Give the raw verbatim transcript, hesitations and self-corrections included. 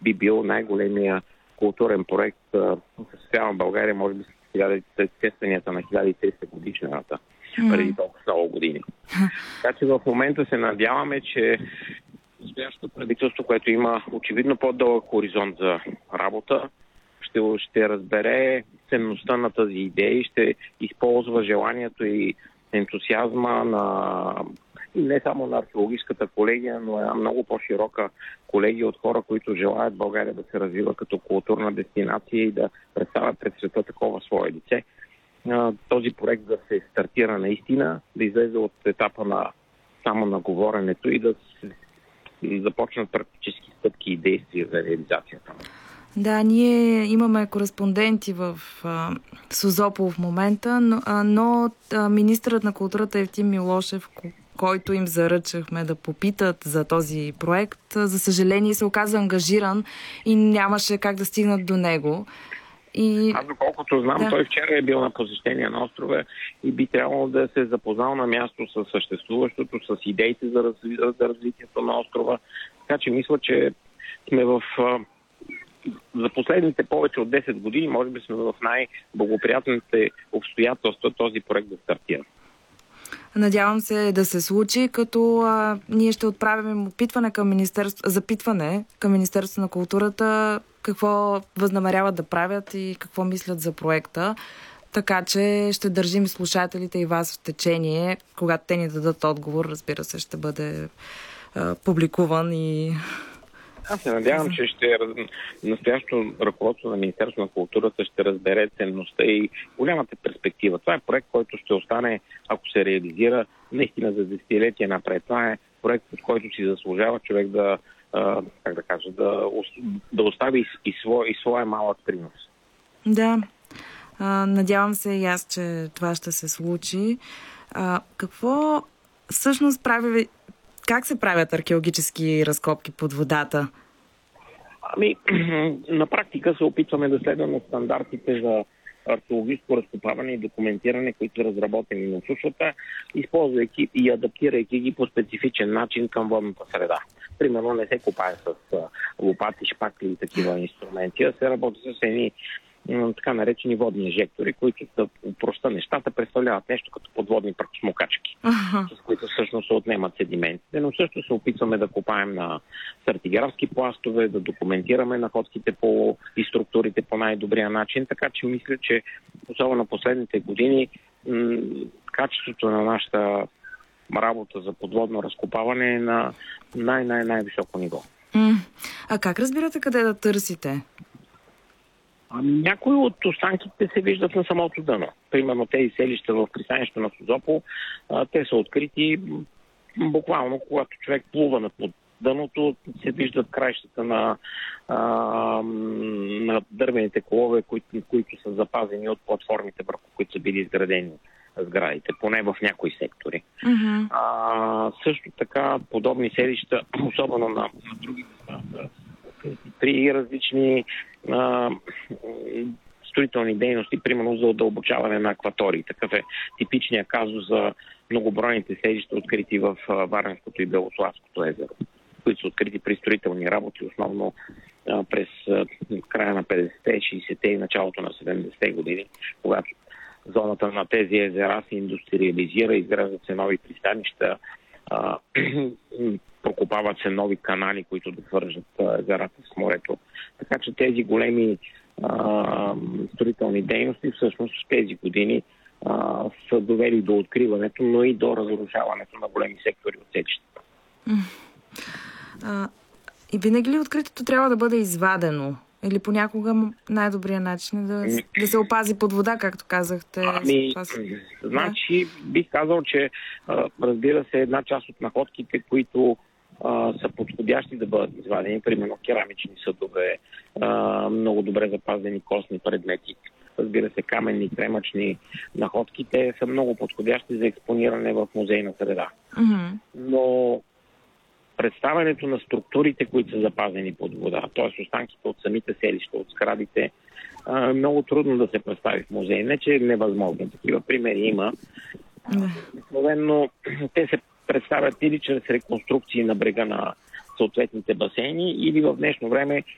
би бил най-големия културен проект, осъществяван в България, може би с естественията на хиляда и триста годишната, mm. преди толкова много години. Така че в момента се надяваме, че настоящото правителство, което има очевидно по-дълъг хоризонт за работа, ще, ще разбере ценността на тази идея и ще използва желанието и ентусиазма на и не само на археологическата колегия, но една много по-широка колегия от хора, които желаят България да се развива като културна дестинация и да представят пред света такова свое лице. Този проект да се стартира наистина, да излезе от етапа на само на говоренето и да се и започнат практически стъпки и действия за реализацията. Да, ние имаме кореспонденти в а, Созопол в момента, но, а, но а, министърът на културата Евтим Милошев, който им заръчахме да попитат за този проект, за съжаление се оказа ангажиран и нямаше как да стигнат до него. И... Аз доколкото знам, да. Той вчера е бил на посещение на острова и би трябвало да се запознал на място с съществуващото, с идеите за, разви... за развитието на острова. Така че мисля, че сме в... За последните повече от десет години, може би сме в най-благоприятните обстоятелства този проект да стартира. Надявам се да се случи, като а, ние ще отправим опитване към Министерство, запитване към Министерство на културата, какво възнамеряват да правят и какво мислят за проекта. Така че ще държим слушателите и вас в течение. Когато те ни дадат отговор, разбира се, ще бъде а, публикуван и... Аз се надявам, че ще настоящото ръководство на Министерство на културата ще разбере ценността и голямата перспектива. Това е проект, който ще остане, ако се реализира, наистина за десетилетия напред. Това е проект, от който си заслужава човек да, как да кажа, да, да остави и, свой, и своя малък принос. Да, а, надявам се и аз, че това ще се случи. А, какво всъщност прави... Как се правят археологически разкопки под водата? Ами, на практика се опитваме да следваме стандартите за археологическо разкопаване и документиране, които са разработени на сушата, използвайки и адаптирайки ги по специфичен начин към водната среда. Примерно не се копае с лопати, шпакли и такива инструменти, а се работи с едни така наречени водни инжектори, които да упростят нещата, представляват нещо като подводни прахосмокачки, uh-huh. с които всъщност се отнемат седиментите, но също се опитваме да копаем на стратиграфски пластове, да документираме находките по и структурите по най-добрия начин, така че мисля, че особено на последните години м- качеството на нашата работа за подводно разкопаване е на най-най-най-високо ниво. Mm. А как разбирате къде да търсите? Ами, някои от останките се виждат на самото дъно. Примерно тези селища в пристанището на Созопол, а, те са открити буквално, когато човек плува над под дъното, се виждат краищата на, а, на дървените колове, които, които са запазени от платформите, върху които са били изградени сградите, поне в някои сектори. Uh-huh. А, също така подобни селища, особено на, на други места, при различни а, строителни дейности, примерно за удълбочаване на акватории. Такъв е типичният казус за многобройните селища, открити в Варненското и Белославското езеро, които са открити при строителни работи, основно а, през а, края на петдесетте, шейсетте и началото на седемдесетте години, когато зоната на тези езера се индустриализира, изграждат се нови пристанища, а, прокопават се нови канали, които да свържат езерата с морето. Така че тези големи а, строителни дейности всъщност в тези години а, са довели до откриването, но и до разрушаването на големи сектори от сечищата. И винаги ли откритото трябва да бъде извадено? Или понякога най-добрият начин е да, да се опази под вода, както казахте? Ами, значи бих казал, че разбира се, една част от находките, които а, са подходящи да бъдат извадени, примерно керамични съдове, а, много добре запазени костни предмети, разбира се, каменни, кремъчни находки, те са много подходящи за експониране в музейна среда. Mm-hmm. Но представянето на структурите, които са запазени под вода, т.е. останките от самите селища, от сградите, е много трудно да се представи в музей. Не, че е невъзможно. Такива примери има. Обикновено те се представят или чрез реконструкции на брега на съответните басейни, или в днешно време